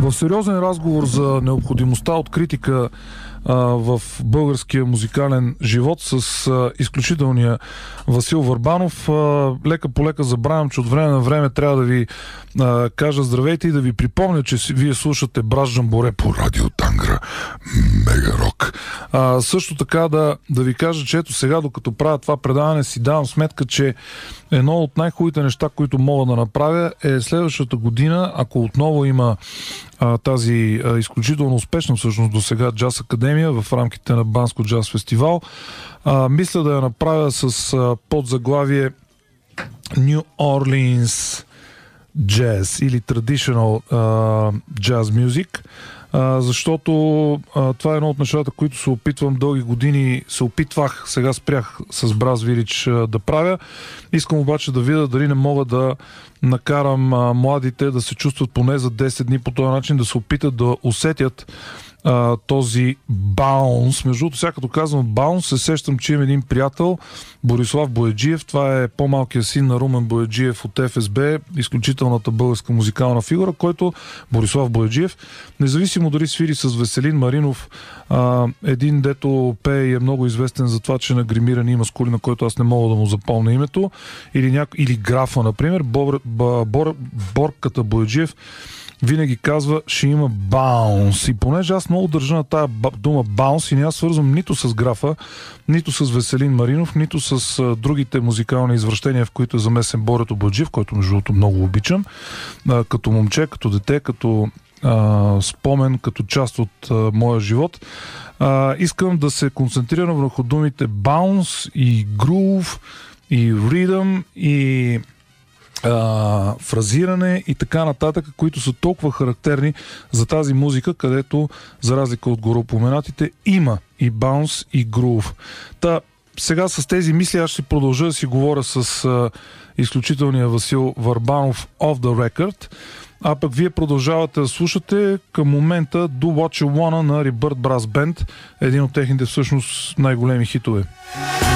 В сериозен разговор за необходимостта от критика в българския музикален живот с изключителния Васил Върбанов. Лека по лека забравям, че от време на време трябва да ви кажа здравейте и да ви припомня, че вие слушате Браш Джамборе по Радио Тангра Мега Рок. Също така да ви кажа, че ето сега, докато правя това предаване, си давам сметка, че едно от най-хубавите неща, които мога да направя, е следващата година, ако отново има тази изключително успешна всъщност до сега джаз академия в рамките на Банско джаз фестивал, мисля да я направя с подзаглавие New Orleans Jazz или Traditional Jazz Music, защото това е едно от нещата, които се опитвам дълги години, сега спрях с Брас Вилич да правя. Искам обаче да видя дали не мога да накарам младите да се чувстват поне за 10 дни по този начин, да се опитат да усетят този баунс. Между другото, сега като казвам баунс, се сещам, че имам един приятел, Борислав Бояджиев. Това е по-малкият син на Румен Бояджиев от ФСБ, изключителната българска музикална фигура, който Борислав Бояджиев, независимо дали свири с Веселин Маринов, един дето пее и е много известен за това, че на гримирани има скули, на който аз не мога да му запомня името, или графа, например, Борката Бояджиев винаги казва, ще има баунс. И понеже аз много държа на тая дума баунс и не аз свързвам нито с графа, нито с Веселин Маринов, нито с другите музикални извращения, в които е замесен Борето Бояджиев, който между другото много обичам, като момче, като дете, като спомен, като част от моя живот. Искам да се концентрирам върху думите баунс и грув и ридъм и фразиране и така нататък, които са толкова характерни за тази музика, където, за разлика от гореупоменатите, има и баунс, и грув. Сега с тези мисли аз ще продължа да си говоря с изключителния Васил Върбанов off the record, а пък вие продължавате да слушате към момента Do What You Wanna на Rebirth Brass Band, един от техните всъщност най-големи хитове.